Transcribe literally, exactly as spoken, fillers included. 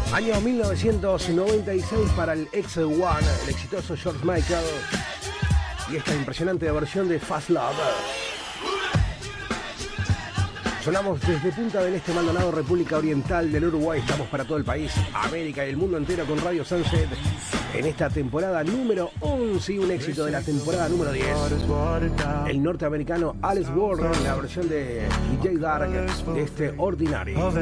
Año mil novecientos noventa y seis para el X uno, el exitoso George Michael, y esta impresionante versión de Fast Love. Sonamos desde Punta del Este, Maldonado, República Oriental del Uruguay. Estamos para todo el país, América y el mundo entero con Radio Sunset en esta temporada número once y un éxito de la temporada número diez. El norteamericano Alex Warren, la versión de D J Dark de este Ordinary.